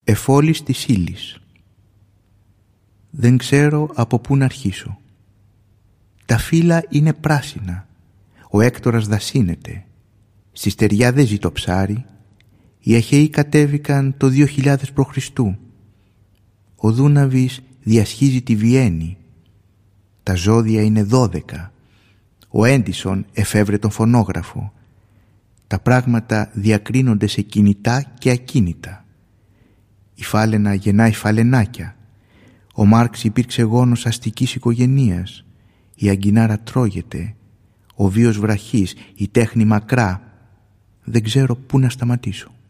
Εφόλης της ύλης. Δεν ξέρω από πού να αρχίσω. Τα φύλλα είναι πράσινα. Ο Έκτορας δασύνεται. Στη στεριά δεν ζει το ψάρι. Οι Αχαιοί κατέβηκαν το 2000 π.Χ. Ο Δούναβης διασχίζει τη Βιέννη. Τα ζώδια είναι 12. Ο Έντισον εφεύρε τον φωνόγραφο. Τα πράγματα διακρίνονται σε κινητά και ακίνητα. Η φάλαινα γεννάει φαλενάκια. Ο Μάρξ υπήρξε γόνος αστικής οικογενείας. Η αγκινάρα τρώγεται. Ο βίος βραχής, η τέχνη μακρά. Δεν ξέρω πού να σταματήσω.